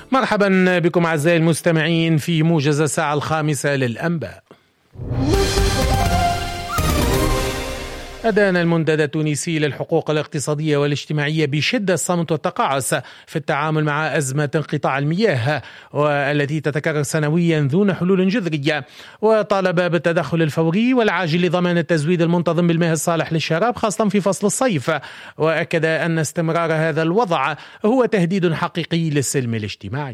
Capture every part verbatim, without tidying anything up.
مرحبا بكم أعزائي المستمعين في موجز الساعة الخامسة للأنباء. أدان المنتدى التونسي للحقوق الاقتصادية والاجتماعية بشدة الصمت والتقاعس في التعامل مع أزمة انقطاع المياه والتي تتكرر سنويا دون حلول جذرية، وطالب بالتدخل الفوري والعاجل لضمان التزويد المنتظم بالمياه الصالح للشراب خاصة في فصل الصيف، وأكد أن استمرار هذا الوضع هو تهديد حقيقي للسلم الاجتماعي.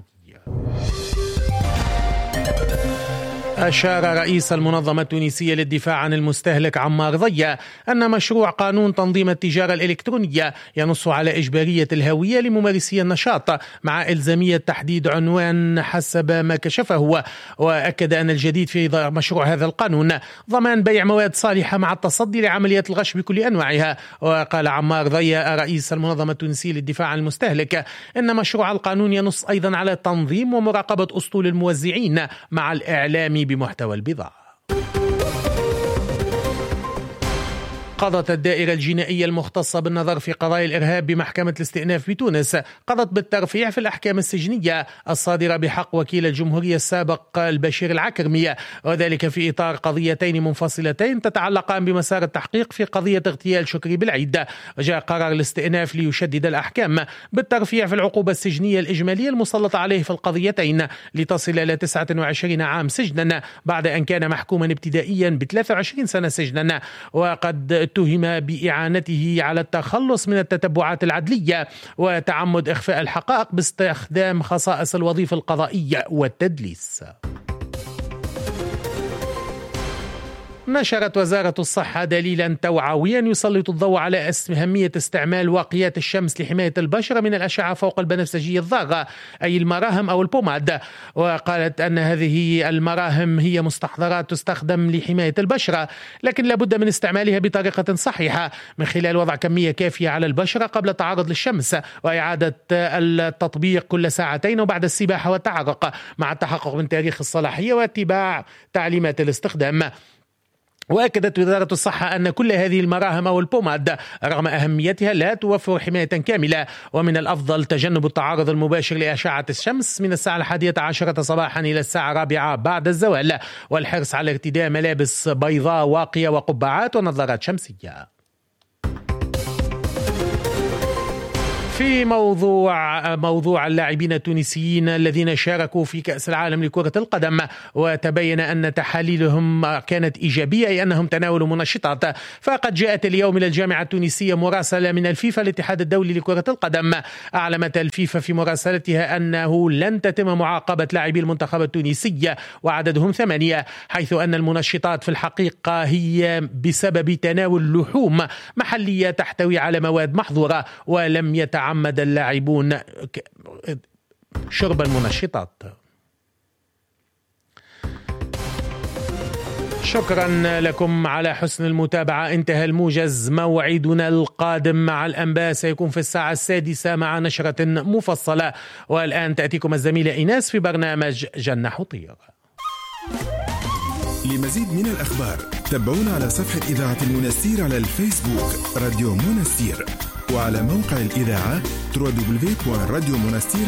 أشار رئيس المنظمة التونسية للدفاع عن المستهلك عمار ضيا أن مشروع قانون تنظيم التجارة الإلكترونية ينص على إجبارية الهوية لممارسي النشاط مع إلزامية تحديد عنوان حسب ما كشفه، وأكد أن الجديد في مشروع هذا القانون ضمان بيع مواد صالحة مع التصدي لعمليات الغش بكل أنواعها. وقال عمار ضيا رئيس المنظمة التونسية للدفاع عن المستهلك أن مشروع القانون ينص أيضا على تنظيم ومراقبة أسطول الموزعين مع الإعلام بمحتوى البضاعة. قضت الدائرة الجنائية المختصة بالنظر في قضايا الإرهاب بمحكمة الاستئناف بتونس قضت بالترفيع في الأحكام السجنية الصادرة بحق وكيل الجمهورية السابق البشير العكرمي، وذلك في إطار قضيتين منفصلتين تتعلقان بمسار التحقيق في قضية اغتيال شكري بالعيد. وجاء قرار الاستئناف ليشدد الأحكام بالترفيع في العقوبة السجنية الإجمالية المسلطة عليه في القضيتين لتصل إلى تسعة وعشرين عام سجنا بعد أن كان محكوما ابتدائيا ب ثلاثة وعشرين سنة سجنا، وقد اتهم بإعانته على التخلص من التتبعات العدلية وتعمد إخفاء الحقائق باستخدام خصائص الوظيفة القضائية والتدليس. نشرت وزارة الصحة دليلا توعويا يسلط الضوء على أهمية استعمال واقيات الشمس لحماية البشرة من الأشعة فوق البنفسجية الضارة أي المراهم أو البوماد، وقالت أن هذه المراهم هي مستحضرات تستخدم لحماية البشرة لكن لابد من استعمالها بطريقة صحيحة من خلال وضع كمية كافية على البشرة قبل التعرض للشمس وإعادة التطبيق كل ساعتين وبعد السباحة والتعرق مع التحقق من تاريخ الصلاحية واتباع تعليمات الاستخدام. وأكدت وزارة الصحة أن كل هذه المراهم أو البوماد رغم أهميتها لا توفر حماية كاملة، ومن الأفضل تجنب التعرض المباشر لأشعة الشمس من الساعة الحادية عشرة صباحا إلى الساعة الرابعة بعد الزوال، والحرص على ارتداء ملابس بيضاء واقية وقبعات ونظارات شمسية. في موضوع موضوع اللاعبين التونسيين الذين شاركوا في كأس العالم لكرة القدم، وتبين أن تحاليلهم كانت إيجابية أي أنهم تناولوا منشطات، فقد جاءت اليوم إلى الجامعة التونسية مراسلة من الفيفا الاتحاد الدولي لكرة القدم. أعلمت الفيفا في مراسلتها أنه لن تتم معاقبة لاعبي المنتخب التونسي وعددهم ثمانية، حيث أن المنشطات في الحقيقة هي بسبب تناول لحوم محلية تحتوي على مواد محظورة، ولم يتعامل عمد اللاعبون شرب المنشطات. شكرا لكم على حسن المتابعة. انتهى الموجز. موعدنا القادم مع الأنباء سيكون في الساعة السادسة مع نشرة مفصلة، والآن تأتيكم الزميلة إيناس في برنامج جنح وطير. لمزيد من الأخبار تابعونا على صفحة إذاعة المنستير على الفيسبوك راديو منستير، وعلى موقع الإذاعة دبليو دبليو دبليو دوت راديو منستير